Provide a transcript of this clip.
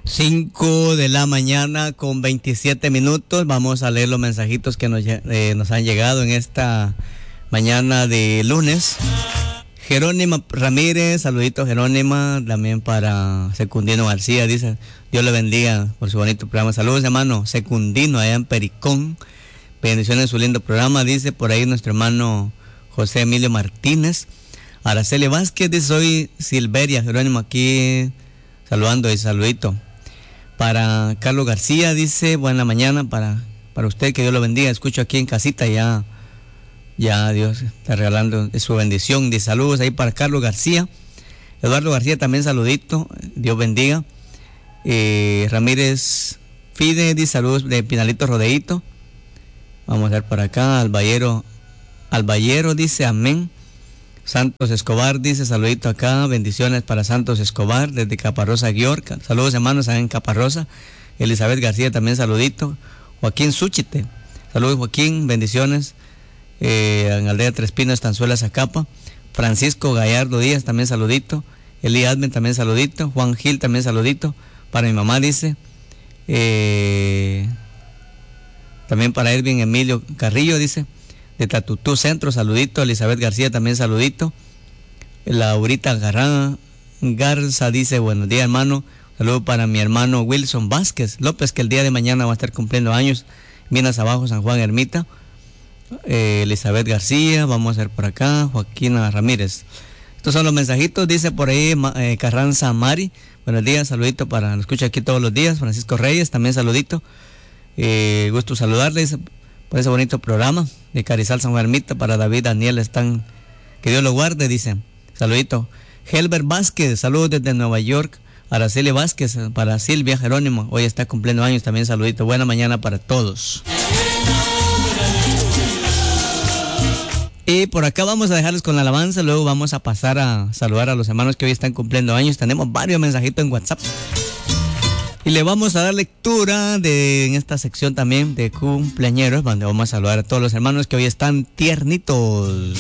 5 de la mañana con 27 minutos. Vamos a leer los mensajitos que nos han llegado en esta mañana de lunes. Jerónima Ramírez, saluditos Jerónima, también para Secundino García, dice, Dios le bendiga por su bonito programa. Saludos hermano Secundino allá en Pericón, bendiciones en su lindo programa, dice por ahí nuestro hermano José Emilio Martínez. Araceli Vázquez dice, soy Silveria, Jerónimo aquí saludando y saludito. Para Carlos García dice, buena mañana para usted, que Dios lo bendiga, escucho aquí en casita, ya Dios está regalando su bendición. Dice saludos ahí para Carlos García. Eduardo García también saludito, Dios bendiga. Ramírez Fide dice saludos de Pinalito Rodeito. Vamos a ver por acá, Alballero dice amén. Santos Escobar dice saludito acá, bendiciones para Santos Escobar desde Caparrosa, Guiorca. Saludos hermanos en Caparrosa. Elizabeth García también saludito. Joaquín Súchite, saludos Joaquín, bendiciones. En Aldea Tres Pinos, Estanzuela, Zacapa. Francisco Gallardo Díaz también saludito. Eli Admen también saludito. Juan Gil también saludito. Para mi mamá dice. También para Erwin Emilio Carrillo dice. De Tatutú Centro, saludito. Elizabeth García también saludito. Laurita Garza dice buenos días hermano. Saludo para mi hermano Wilson Vázquez López, que el día de mañana va a estar cumpliendo años. Minas Abajo, San Juan Ermita. Elizabeth García, vamos a ver por acá, Joaquina Ramírez. Estos son los mensajitos, dice por ahí Carranza Mari, buenos días, saludito para, lo escucha aquí todos los días. Francisco Reyes, también saludito, gusto saludarle, dice, por ese bonito programa de Carizal San Juan Ermita. Para David Daniel están, que Dios lo guarde, dice, saludito. Helber Vázquez, saludos desde Nueva York. Araceli Vázquez, para Silvia Jerónimo, hoy está cumpliendo años, también saludito, buena mañana para todos. Y por acá vamos a dejarles con la alabanza, luego vamos a pasar a saludar a los hermanos que hoy están cumpliendo años. Tenemos varios mensajitos en WhatsApp. Y le vamos a dar lectura en esta sección también de cumpleañeros, donde vamos a saludar a todos los hermanos que hoy están tiernitos.